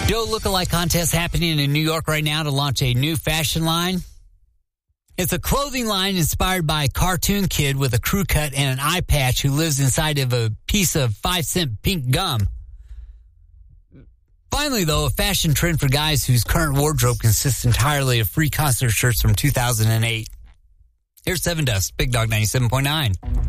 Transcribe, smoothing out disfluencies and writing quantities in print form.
Joe lookalike contest happening in New York right now to launch a new fashion line. It's a clothing line inspired by a cartoon kid with a crew cut and an eye patch who lives inside of a piece of 5-cent pink gum. Finally, though, a fashion trend for guys whose current wardrobe consists entirely of free concert shirts from 2008. Here's Seven Dust, Big Dog 97.9.